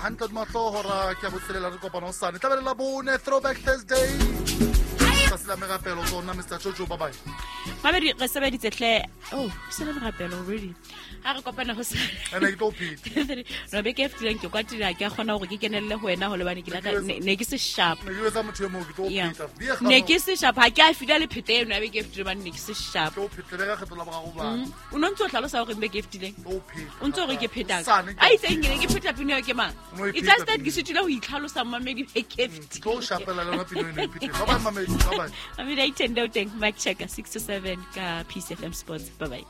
100 matlo hora ke a botselela re kopana sane tlabelela bone Throwback Thursday sa sila megapelo tsona Mr. Jojo bye Mabedi re sebeditse hle se le megapelo already ha re kopana ho sane ene ke tlo phita no be ke ftileng ke kwatile ke a khona hore ke kenelle ho wena ho lebane ke la ne ke se sharp ne ke tsa motho mo ke tlo phita ne ke se sharp ha ke a fida le phete eno be ke ftile bane ne ke se sharp tlo phita le ga kgetlo la bogago ba o no ntse o tlhalosa hore be ke ftileng tlo phita o ntse hore ke pheta ai tseng ne ke pheta pino ke mang it's just that ke sitile ho itlhalosa mamedi be ke ftileng tlo shapela le na pino eno phita bye mamedi bye mamedi I tend out Mike check 6 to 7 ka PCFM Sports bye bye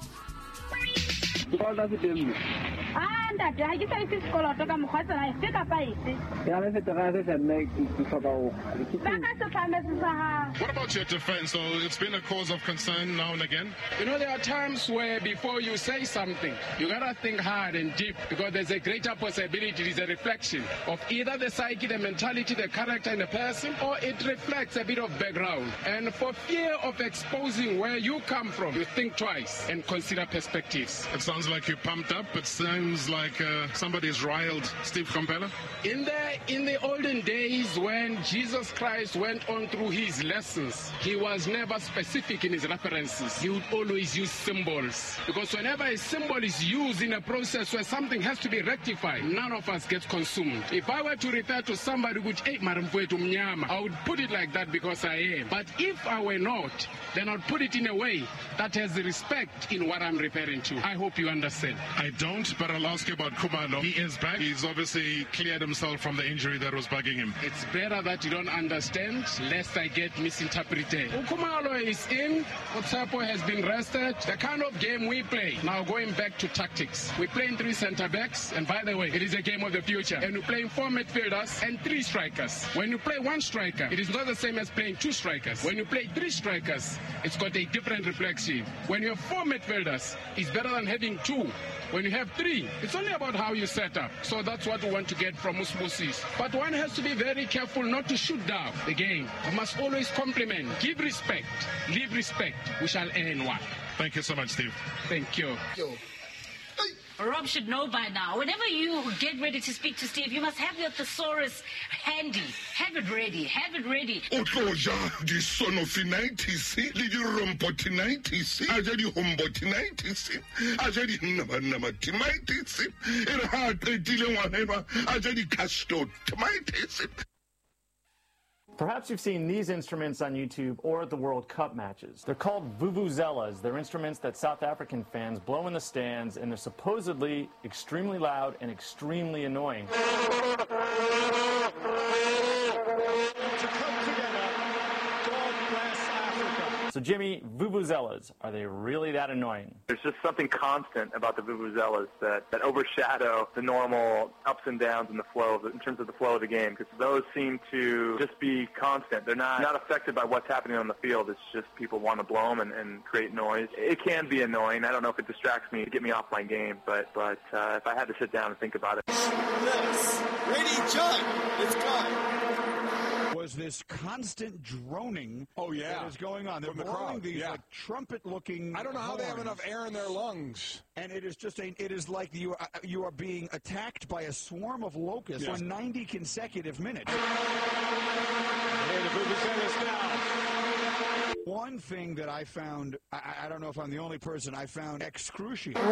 ntate ha ke sa itse sekoloto ka mokgwatsa la efe kapa efe ya me fetega se se nne ke tlhoka go ba ka se tlametse sa ha What about your defense? So it's been a cause of concern now and again. You know, there are times where before you say something, you gotta think hard and deep because there's a greater possibility. It is a reflection of either the psyche, the mentality, the character in the person, or it reflects a bit of background. And for fear of exposing where you come from, you think twice and consider perspectives. It sounds like you're pumped up. It seems like somebody's riled Steve Komphela. In the olden days when Jesus Christ went on through his lessons, he was never specific in his references. He would always use symbols. Because whenever a symbol is used in a process where something has to be rectified, none of us gets consumed. If I were to refer to somebody which, I would put it like that because I am. But if I were not, then I'd put it in a way that has respect in what I'm referring to. I hope you understand. I don't, but I'll ask you about Khumalo. He is back. He's obviously cleared himself from the injury that was bugging him. It's better that you don't understand, lest I get misinterpreted. Khumalo is in. Otsapo has been rested. The kind of game we play, now going back to tactics, we play in 3 center-backs, and by the way, it is a game of the future. And we play in 4 midfielders and 3 strikers. When you play 1 striker, it is not the same as playing 2 strikers. When you play 3 strikers, it's got a different reflection. When you have 4 midfielders, it's better than having 2. When you have 3, it's only about how you set up. So that's what we want to get from Musmusis. But one has to be very careful not to shoot down the game. You must always compliment, give respect, leave respect. We shall earn one. Thank you so much, Steve. Thank you. Rob should know by now. Whenever you get ready to speak to Steve, you must have your thesaurus handy. Have it ready. Have it ready. Otloja di sonofinitis, di rompotinitis, aja di hombotinitis, aja di namatimitis, in heart dealing one aja di castotitis. Perhaps you've seen these instruments on YouTube or at the World Cup matches. They're called vuvuzelas. They're instruments that South African fans blow in the stands, and they're supposedly extremely loud and extremely annoying. So, Jimmy, vuvuzelas, are they really that annoying? There's just something constant about the vuvuzelas that overshadow the normal ups and downs in the flow, in terms of the flow of the game, because those seem to just be constant. They're not affected by what's happening on the field. It's just people want to blow them and create noise. It can be annoying. I don't know if it distracts me to get me off my game, but if I had to sit down and think about it. Yes. Ready, John. It's gone. Was this constant droning that is going on. They're blowing these like trumpet-looking I don't know how they have enough air in their lungs. And it is just it is like you are being attacked by a swarm of locusts for 90 consecutive minutes. One thing that I found, I don't know if I'm the only person, I found excruciating.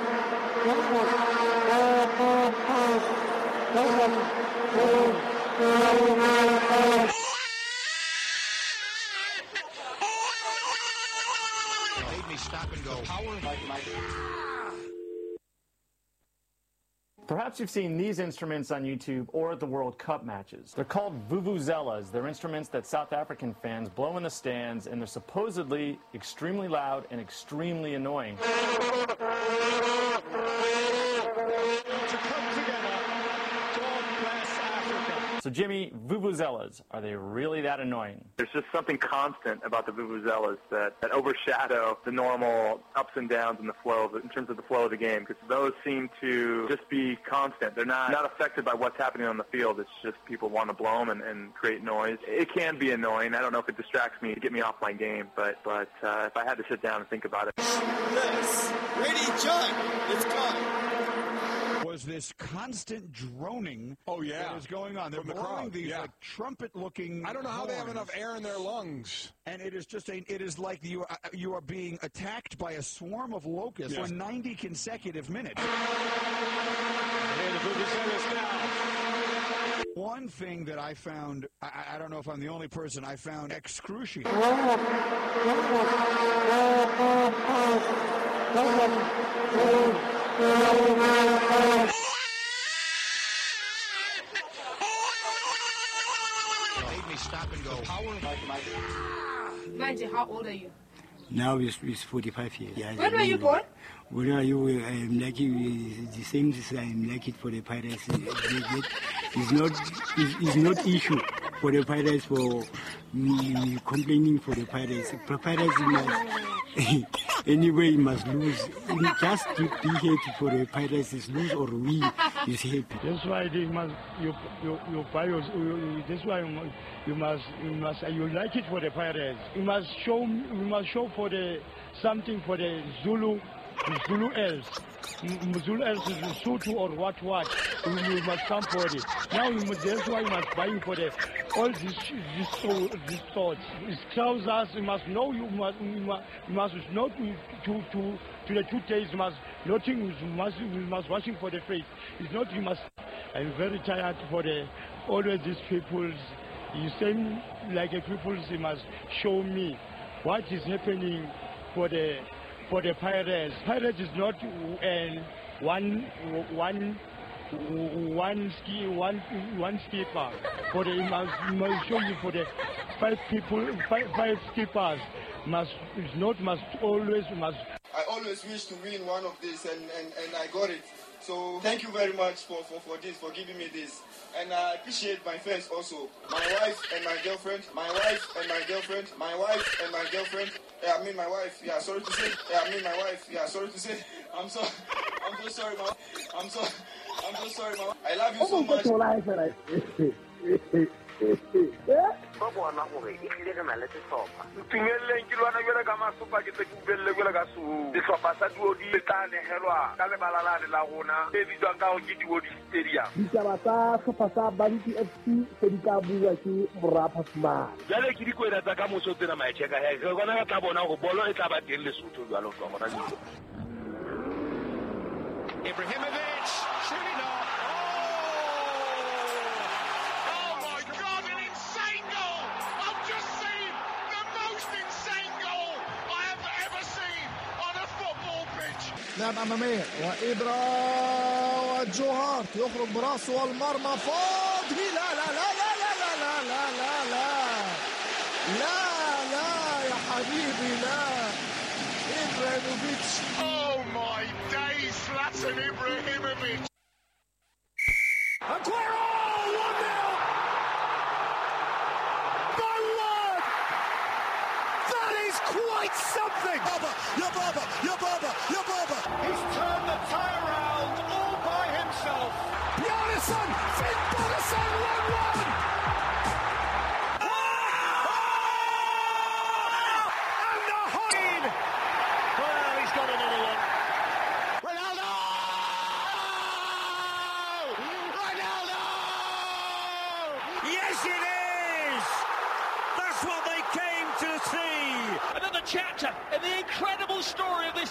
Made me stop and go. Perhaps you've seen these instruments on YouTube or at the World Cup matches. They're called vuvuzelas. They're instruments that South African fans blow in the stands, and they're supposedly extremely loud and extremely annoying. So, Jimmy, vuvuzelas, are they really that annoying? There's just something constant about the vuvuzelas that overshadow the normal ups and downs in the flow, in terms of the flow of the game, because those seem to just be constant. They're not affected by what's happening on the field. It's just people want to blow them and create noise. It can be annoying. I don't know if it distracts me to get me off my game, but if I had to sit down and think about it. Yes. Ready, John. It's gone. was this constant droning that is going on. They're blowing these like trumpet-looking I don't know how they have horns. enough air in their lungs. And it is just it is like you are being attacked by a swarm of locusts for 90 consecutive minutes. One thing that I found, I don't know if I'm the only person, I found excruciating. Made me stop and go. Manji, how old are you? Now it's 45 years. Yeah, When were you born? When are you? I'm lucky. The same as I'm lucky for the Pirates. It's not issue for the Pirates for me complaining for the Pirates. The Pirates must anyway must lose. Just to be happy for the Pirates is lose or we is happy. That's why they must you buy your. That's why you must you like it for the Pirates. We must show for the something for the Zulu else. Zulu else is Lesotho or what. You must come for it. Now that's why you must buy for the all these thoughts. It tells us you must know you must not to the 2 days must nothing you must washing for the face. It's not you must. I'm very tired for the always these people's. You seem like a people's. You must show me what is happening for the Pirates. Pirates is not one skipper. For the must show you for the five skippers must always. I always wish to win one of these, and I got it. So thank you very much for this, for giving me this. And I appreciate my friends also. My wife and my girlfriend. My wife and my girlfriend. My wife and my girlfriend. I mean my wife. Yeah, sorry to say. I mean my wife. Yeah, sorry to say. I'm so sorry, Mom. I'm so sorry, Mom. I love you so much. Ibrahimovic, surely not. Oh my God, an insane goal! I've just seen the most insane goal I have ever seen on a football pitch. لعب أمامية وإبرة والجوهر يخرج براسه والمرمى فاضي. لا لا لا لا لا لا لا لا لا لا لا يا حبيبي لا. إبراهيموفيتش. Oh my days, Zlatan Ibrahimovic. Aguero 1-0. My word, that is quite something. Yababa. He's turned the tie around all by himself. Bjarnason, Finn Bjarnason, 1-1. And the Hine. Well, he's got another one. Yes, it is! That's what they came to see! Another chapter in the incredible story of this